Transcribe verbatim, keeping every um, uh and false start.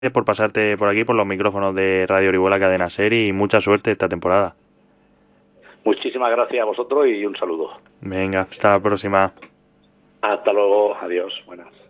por pasarte por aquí, por los micrófonos de Radio Orihuela Cadena Ser, y mucha suerte esta temporada. Muchísimas gracias a vosotros y un saludo. Venga, hasta la próxima. Hasta luego, adiós, buenas.